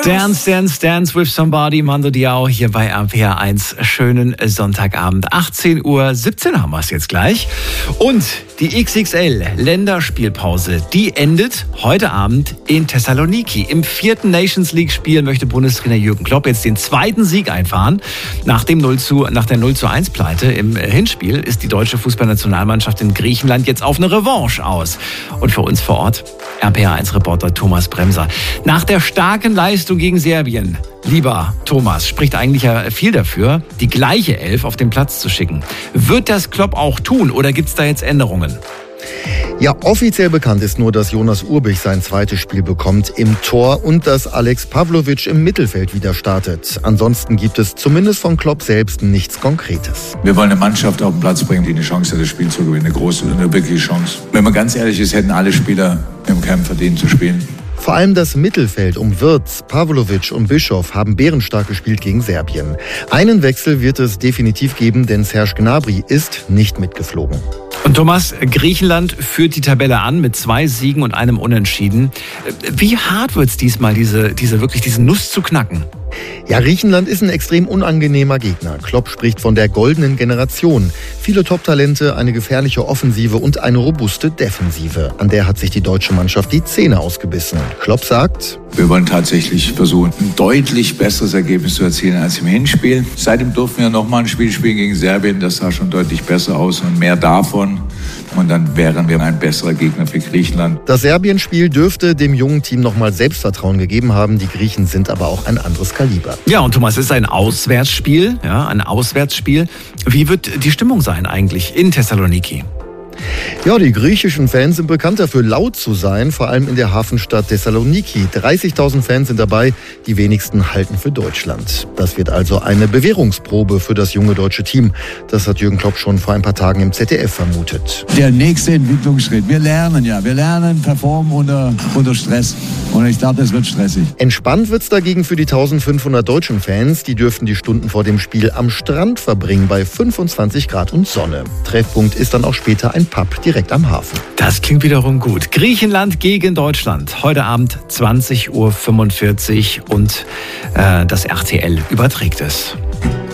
Dance, Dance, Dance with Somebody, Mando Diao hier bei RPR1. Schönen Sonntagabend. 18:17 Uhr haben wir es jetzt gleich. Und die XXL Länderspielpause, die endet heute Abend in Thessaloniki. Im 4. Nations League Spiel möchte Bundestrainer Jürgen Klopp jetzt den zweiten Sieg einfahren. Nach der 0:1 Pleite im Hinspiel ist die deutsche Fußballnationalmannschaft in Griechenland jetzt auf eine Revanche aus. Und für uns vor Ort RPR1-Reporter Thomas Bremser. Nach der starken Leistung gegen Serbien, lieber Thomas, spricht eigentlich ja viel dafür, die gleiche Elf auf den Platz zu schicken. Wird das Klopp auch tun oder gibt es da jetzt Änderungen? Ja, offiziell bekannt ist nur, dass Jonas Urbich sein zweites Spiel bekommt im Tor und dass Alex Pavlovic im Mittelfeld wieder startet. Ansonsten gibt es zumindest von Klopp selbst nichts Konkretes. Wir wollen eine Mannschaft auf den Platz bringen, die eine Chance hat, das Spiel zu gewinnen. Eine große, eine wirkliche Chance. Wenn man ganz ehrlich ist, hätten alle Spieler im Camp verdient zu spielen. Vor allem das Mittelfeld um Wirtz, Pavlovic und Bischof haben bärenstark gespielt gegen Serbien. Einen Wechsel wird es definitiv geben, denn Serge Gnabry ist nicht mitgeflogen. Und Thomas, Griechenland führt die Tabelle an mit 2 Siegen und einem Unentschieden. Wie hart wird es diesmal, diese Nuss zu knacken? Ja, Griechenland ist ein extrem unangenehmer Gegner. Klopp spricht von der goldenen Generation. Viele Top-Talente, eine gefährliche Offensive und eine robuste Defensive. An der hat sich die deutsche Mannschaft die Zähne ausgebissen. Klopp sagt: Wir wollen tatsächlich versuchen, ein deutlich besseres Ergebnis zu erzielen als im Hinspiel. Seitdem durften wir nochmal ein Spiel spielen gegen Serbien. Das sah schon deutlich besser aus und mehr davon. Und dann wären wir ein besserer Gegner für Griechenland. Das Serbien-Spiel dürfte dem jungen Team nochmal Selbstvertrauen gegeben haben. Die Griechen sind aber auch ein anderes Kaliber. Ja, und Thomas, es ist ein Auswärtsspiel. Wie wird die Stimmung sein eigentlich in Thessaloniki? Ja, die griechischen Fans sind bekannt dafür, laut zu sein, vor allem in der Hafenstadt Thessaloniki. 30.000 Fans sind dabei, die wenigsten halten für Deutschland. Das wird also eine Bewährungsprobe für das junge deutsche Team. Das hat Jürgen Klopp schon vor ein paar Tagen im ZDF vermutet. Der nächste Entwicklungsschritt. Wir lernen performen unter Stress. Und ich glaube, das wird stressig. Entspannt wird's dagegen für die 1500 deutschen Fans. Die dürften die Stunden vor dem Spiel am Strand verbringen bei 25 Grad und Sonne. Treffpunkt ist dann auch später ein Pub direkt am Hafen. Das klingt wiederum gut. Griechenland gegen Deutschland. Heute Abend 20:45 Uhr und das RTL überträgt es.